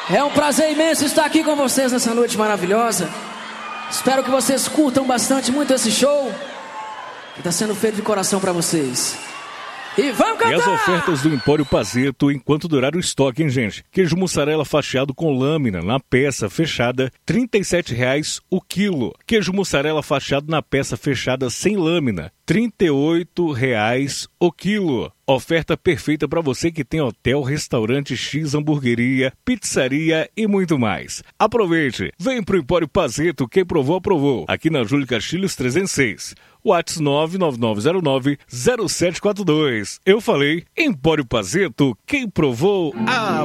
É um prazer imenso estar aqui com vocês nessa noite maravilhosa. Espero que vocês curtam bastante muito esse show que está sendo feito de coração para vocês. E vamos cantar! E as ofertas do Empório Pazeto enquanto durar o estoque, hein, gente? Queijo mussarela fatiado com lâmina na peça fechada, R$ 37,00 o quilo. Queijo mussarela fatiado na peça fechada sem lâmina, R$ 38,00 o quilo. Oferta perfeita para você que tem hotel, restaurante X, hamburgueria, pizzaria e muito mais. Aproveite! Vem pro Empório Pazeto, quem provou, aprovou. Aqui na Júlio Castilhos 306. WhatsApp 99909-0742. Eu falei, Empório Pazeto, quem provou,